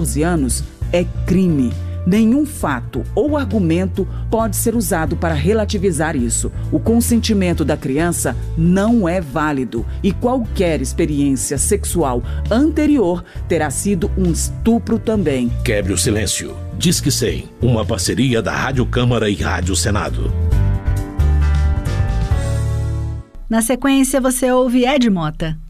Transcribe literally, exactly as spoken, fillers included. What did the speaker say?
catorze anos é crime. Nenhum fato ou argumento pode ser usado para relativizar isso. O consentimento da criança não é válido e qualquer experiência sexual anterior terá sido um estupro também. Quebre o silêncio. Disque cem, uma parceria da Rádio Câmara e Rádio Senado. Na sequência, você ouve Ed Mota.